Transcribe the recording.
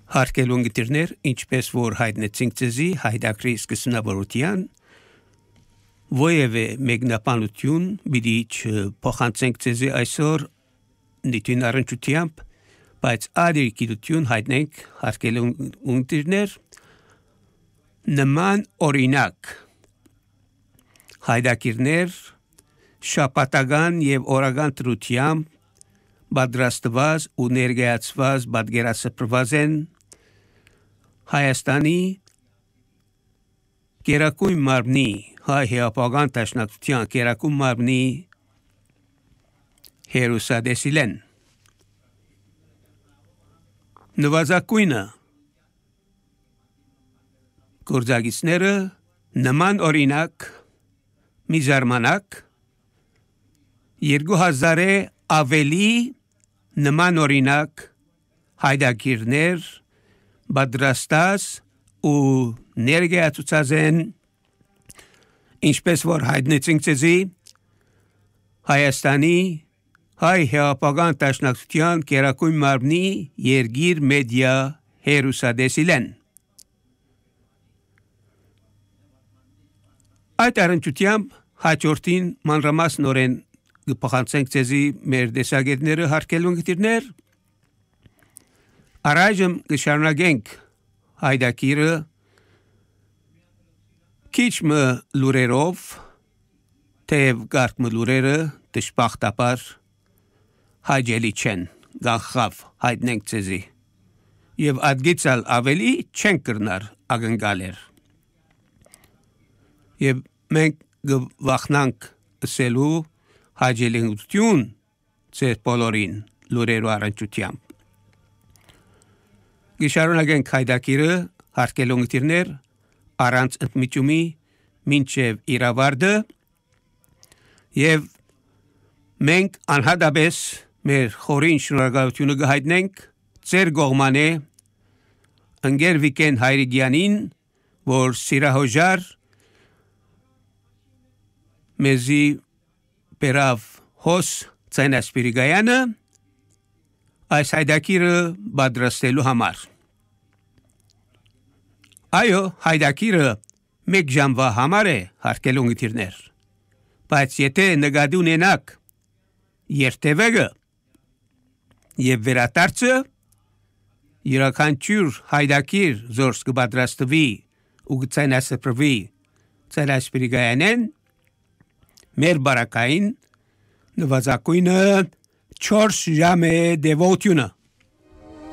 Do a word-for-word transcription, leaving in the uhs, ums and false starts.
Հարգելի ունկնդիրներ, ինչպես որ հայտնեցինք ձեզի հայդակրի սկզբնավորության, որևէ մեկնաբանություն պիտի չփոխանցենք ձեզի այսօր նյութին առնչությամբ, բայց այլ գիտություն հայտնենք հարգելի ունկնդիրներ, նման օրինակ հայդակիրներ շաբաթական եւ օրական դրությամբ պատրաստված ու ներկայացված պատկերասրբված են Հայաստանի Գերագույն մարմնի հայ հեղափոխական դաշնակցության Գերագույն մարմնի հերոսադեսիլեն նվազագույնը գործակիցները նման օրինակ մի զարմանակ երկու հազար ավելի նման օրինակ հայդակիրներ պատրաստած ու ներկայացուցած են ինչպես որ հայտնեցինք ձեզի Հայաստանի հայ հեղափոխական դաշնակցության Գերագույն մարմնի երկիր մեդիա հերոսադեսիլեն այդ առնչությամբ հաջորդին մանրամասնորեն կփոխանցենք ձեզի մեր տեսակետները հարգելի ունկնդիրներ Առայժմ կշարունակենք հայդակիրը քիչ մը լուրերով թեև գարկ մը լուրերը դժբախտաբար հաջելի չեն գանխավ հայտնենք ձեզի եւ ադգիցալ ավելի չեն կրնար ակնկալեր եւ մենք գվախնանք ասելու հաջելիություն ձեր բոլորին լուրերու առնչությամբ Գիշարունակենք հայդակիրը հարգելի ունկնդիրներ առանց ընդմիջումի մինչև իրավարդը եւ մենք անհատապես մեր խորին շնորհակալությունը կհայտնենք ձեր կողմանը ընկեր Վիկեն Հայրիկյանին որ սիրահոժար մեզի բերավ հոս ցայնասպիրիգայանը այս հայդակիրը պատրաստելու համար Այո, հայդակիրը մեկ ժամվա համար է հարգելի ունկնդիրներ բայց եթե նկատի ունենաք երթևեկը եւ վերադարձը յուրաքանչյուր հայդակիր զորս կպատրաստվի ու կցայնասպրվի ցայնասպիրիգայանեն մեր բարակային նվազագույնը չորս ժամ է դեվոտյունը